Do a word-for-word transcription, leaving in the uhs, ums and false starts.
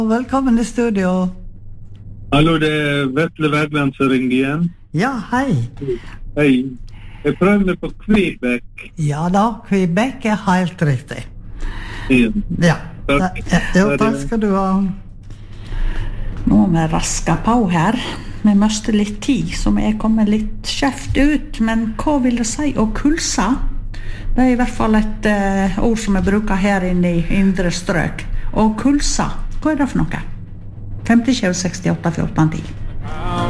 Velkommen i studio. Hallo, det er Vetle Wergeland som ringer igjen. Ja, hei. Hei. Jeg prøver meg på Quebec. Ja da, Quebec er helt riktig. Ja. Ja, Takk. ja, ja, takk skal du ha. Nå må vi raske på her. Vi mister litt tid, så vi er kommet litt skjeft ut. Men hva vil det si å kulse? Det er i hvert fall et uh, ord som vi bruker her inne i indre strøk. Og kulse, hva er det for noe? fem sju seks åtte fjorten ti